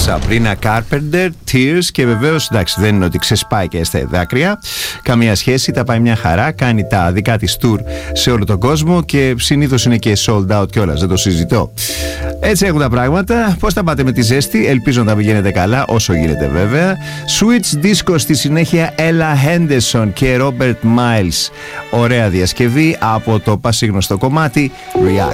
Sabrina Carpenter, Tears, και βεβαίως εντάξει δεν είναι ότι ξεσπάει και στα δάκρυα, καμία σχέση, τα πάει μια χαρά, κάνει τα δικά της tour σε όλο τον κόσμο και συνήθως είναι και sold out κιόλας, δεν το συζητώ. Έτσι έχουν τα πράγματα. Πώς τα πάτε με τη ζέστη? Ελπίζω να τα πηγαίνετε καλά όσο γίνεται βέβαια. Switch Disco στη συνέχεια, Ella Henderson και Robert Miles. Ωραία διασκευή από το πασίγνωστο κομμάτι React.